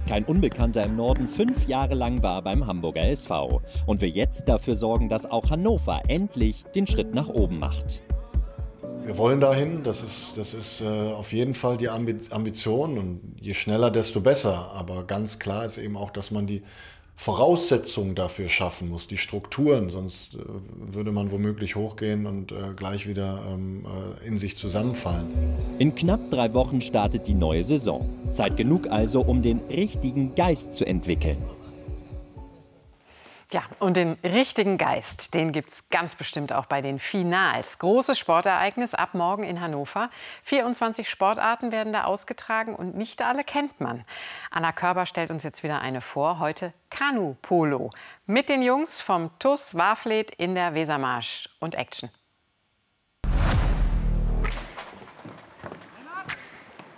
Kein Unbekannter im Norden 5 Jahre lang war beim Hamburger SV und will jetzt dafür sorgen, dass auch Hannover endlich den Schritt nach oben macht. Wir wollen dahin, das ist auf jeden Fall die Ambition, und je schneller, desto besser. Aber ganz klar ist eben auch, dass man die Voraussetzungen dafür schaffen muss, die Strukturen, sonst würde man womöglich hochgehen und gleich wieder in sich zusammenfallen. In knapp 3 Wochen startet die neue Saison. Zeit genug also, um den richtigen Geist zu entwickeln. Ja, und den richtigen Geist, den gibt's ganz bestimmt auch bei den Finals. Großes Sportereignis ab morgen in Hannover. 24 Sportarten werden da ausgetragen und nicht alle kennt man. Anna Körber stellt uns jetzt wieder eine vor, heute Kanu-Polo. Mit den Jungs vom TuS Warfleth in der Wesermarsch und Action.